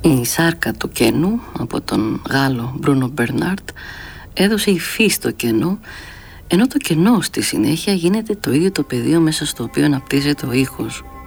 Η σάρκα του κενού από τον Γάλλο Μπρούνο Μπερνάρτ έδωσε υφή στο κενό, ενώ το κενό στη συνέχεια γίνεται το ίδιο το πεδίο μέσα στο οποίο αναπτύσσεται ο ήχος.